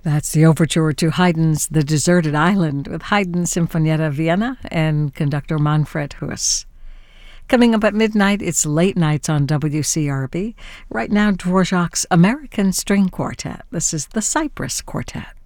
That's the overture to Haydn's The Deserted Island with Haydn Sinfonietta Vienna and conductor Manfred Huss. Coming up at midnight, it's Late Nights on WCRB. Right now, Dvorak's American String Quartet. This is the Cypress Quartet.